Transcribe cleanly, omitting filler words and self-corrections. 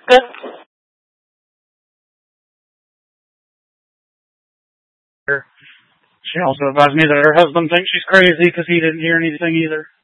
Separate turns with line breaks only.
Good. She also advised me that her husband thinks she's crazy because he didn't hear anything either.